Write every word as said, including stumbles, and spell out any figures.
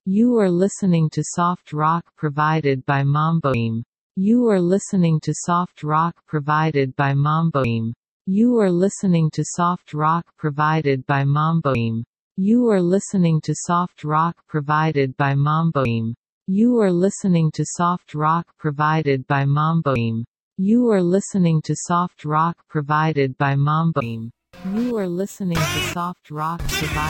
You are listening to soft rock provided by Mamboim. You are listening to soft rock provided by Mamboim. You are listening to soft rock provided by Mamboim. You are listening to soft rock provided by Mamboim. You are listening to soft rock provided by Mamboim. You are listening to soft rock provided by Mamboim. You are listening to soft rock provided